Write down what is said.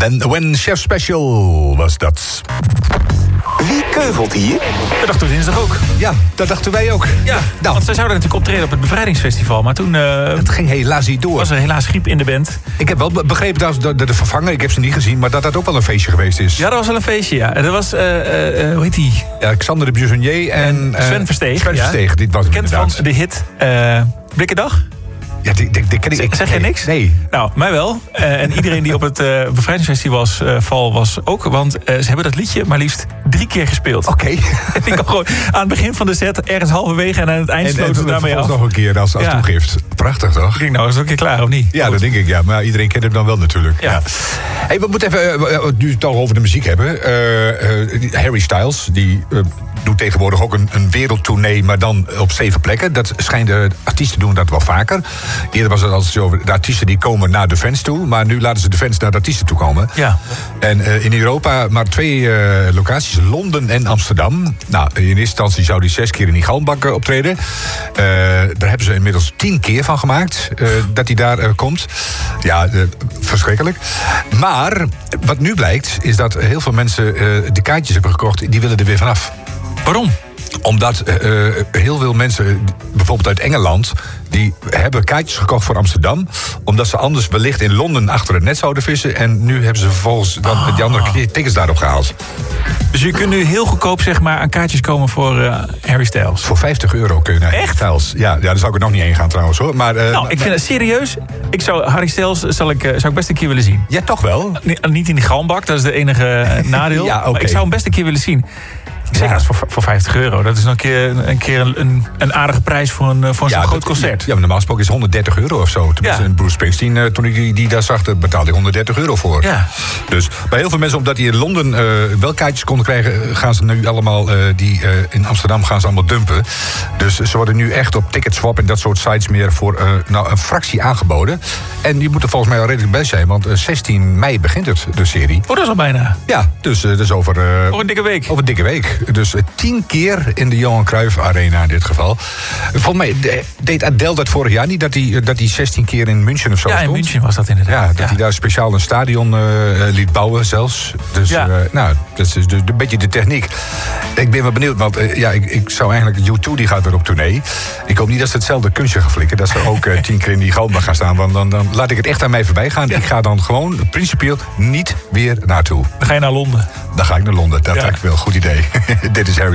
When Chef Special was dat. Wie keuvelt hier? Dat dachten we dinsdag ook. Ja, dat dachten wij ook. Ja, want zij zouden natuurlijk optreden op het Bevrijdingsfestival. Maar toen Het ging helaas niet door. was er helaas griep in de band. Ik heb wel begrepen dat de vervanger, ik heb ze niet gezien, maar dat ook wel een feestje geweest is. Ja, dat was wel een feestje, ja. En dat was, hoe heet die? Xander de Buissonnier en Sven Versteeg. Sven Versteeg, dit was hem Bekend van inderdaad. de hit Blikkendag. Ja, die ken ik. Zeg jij niks? Nee. Nou, mij wel. En iedereen die op het Bevrijdingsfestival was ook. Want ze hebben dat liedje maar liefst 3 keer gespeeld. Oké. En ik kan gewoon aan het begin van de set, ergens halverwege en aan het eind sloten ze daarmee af. nog een keer als toegift. Prachtig, toch? Ik denk, nou, is het ook een keer klaar, of niet? Ja, dat denk ik, ja. Maar iedereen kent hem dan wel natuurlijk. Ja. Hey, we moeten even, nu het al over de muziek hebben. Harry Styles, die doet tegenwoordig ook een wereldtournee, maar dan op 7 plekken. Dat schijnen de artiesten doen dat wel vaker. Eerder was het altijd zo over de artiesten die komen naar de fans toe, maar nu laten ze de fans naar de artiesten toe komen. Ja. En in Europa maar 2 locaties, Londen en Amsterdam. Nou, in eerste instantie zou die 6 keer in die Galmbak optreden. Daar hebben ze inmiddels 10 keer van gemaakt dat hij daar komt. Ja, verschrikkelijk. Maar wat nu blijkt, is dat heel veel mensen de kaartjes hebben gekocht, die willen er weer vanaf. Waarom? Omdat heel veel mensen, bijvoorbeeld uit Engeland, die hebben kaartjes gekocht voor Amsterdam, omdat ze anders wellicht in Londen achter het net zouden vissen. En nu hebben ze vervolgens dan die andere tickets daarop gehaald. Dus je kunt nu heel goedkoop zeg maar aan kaartjes komen voor Harry Styles. Voor €50 kun je naar Harry Styles. Ja, daar zou ik er nog niet heen gaan trouwens hoor. Maar, Nou, ik vind het serieus. Harry Styles zou ik best een keer willen zien. Ja, toch wel? Niet in die galmbak, dat is de enige nadeel. Ja, oké. Maar ik zou hem best een keer willen zien. Zeker als voor €50. Dat is nog een keer een aardige prijs voor zo'n groot concert. Ja, maar normaal gesproken is €130 of zo. Tenminste, Ja. Bruce Springsteen, toen ik die daar zag, betaalde hij €130 voor. Ja. Dus bij heel veel mensen, omdat die in Londen wel kaartjes konden krijgen, gaan ze nu allemaal, in Amsterdam gaan ze allemaal dumpen. Dus ze worden nu echt op Ticketswap en dat soort sites meer voor een fractie aangeboden. En die moeten volgens mij al redelijk bij zijn, want 16 mei begint het, de serie. Oh, dat is al bijna. Ja, dus dat is over een dikke week. Over een dikke week. Dus 10 keer in de Johan Cruijff Arena in dit geval. Volgens mij deed Adele dat vorig jaar niet, dat hij 16 keer in München of zo Ja, stond. in München was dat inderdaad. Ja, dat hij daar speciaal een stadion liet bouwen zelfs. Dus Ja. dat is dus een beetje de techniek. Ik ben wel benieuwd, want ik zou eigenlijk... U2 die gaat weer op tournee. Ik hoop niet dat ze hetzelfde kunstje gaan flikken. Dat ze ook 10 keer in die galmbak gaan staan. Want dan laat ik het echt aan mij voorbij gaan. Ja. Ik ga dan gewoon principieel niet weer naartoe. Dan ga je naar Londen. Dan ga ik naar Londen. Dat lijkt me wel een goed idee. Dit is Harry